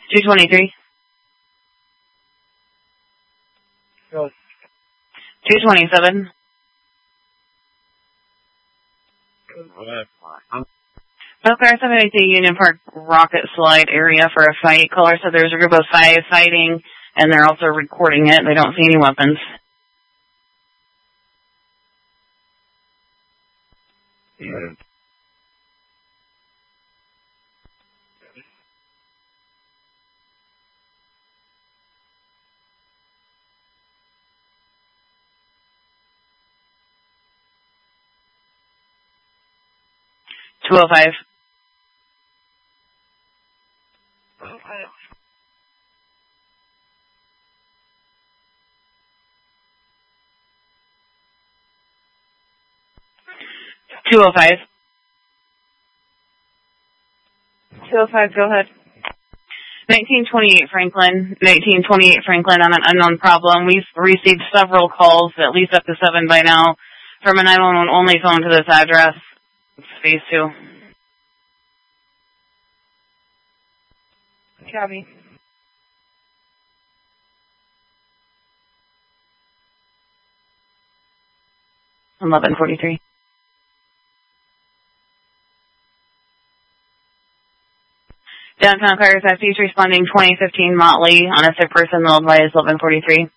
223. Go. 227. Car 78 Union Park Rocket Slide area for a fight. Caller said there's a group of 5 fighting, and they're also recording it. They don't see any weapons. Yeah. 205. 205. 205, go ahead. 1928 Franklin on an unknown problem. We've received several calls, at least up to 7 by now, from a 911 only phone to this address. It's phase 2. Copy. 1143. Downtown Cars, he's responding 2015 Motley on a sick person, they'll advise 1143.